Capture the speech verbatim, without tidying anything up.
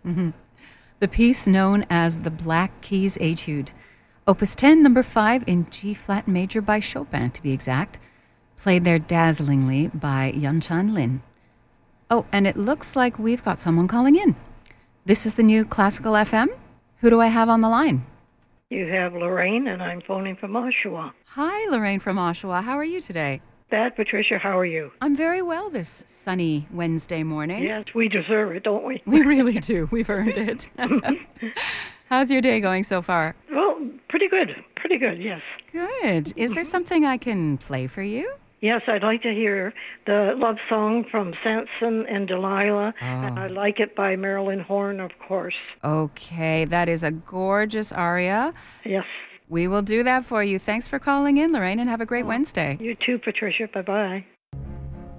Mm-hmm. The piece known as the Black Keys Etude, Opus ten, number five in G-flat major by Chopin, to be exact, played there dazzlingly by Yunchan Lin. Oh, and it looks like we've got someone calling in. This is the new Classical F M. Who do I have on the line? You have Lorraine, and I'm phoning from Oshawa. Hi, Lorraine from Oshawa. How are you today? Bad, Patricia. How are you? I'm very well this sunny Wednesday morning. Yes, we deserve it, don't we? We really do. We've earned it. How's your day going so far? Well, pretty good. Pretty good, yes. Good. Is there something I can play for you? Yes, I'd like to hear the love song from Samson and Delilah, Oh. and I like it by Marilyn Horne, of course. Okay, that is a gorgeous aria. Yes. We will do that for you. Thanks for calling in, Lorraine, and have a great Wednesday. You too, Patricia. Bye-bye.